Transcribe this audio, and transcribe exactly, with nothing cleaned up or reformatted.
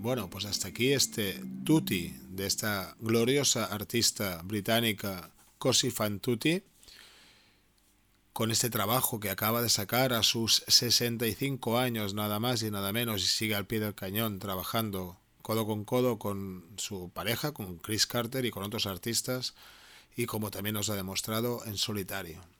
bueno, pues hasta aquí este Tutti de esta gloriosa artista británica Cosi fan tutti, con este trabajo que acaba de sacar a sus sesenta y cinco años nada más y nada menos, y sigue al pie del cañón trabajando codo con codo con su pareja, con Chris Carter y con otros artistas, y como también nos ha demostrado, en solitario.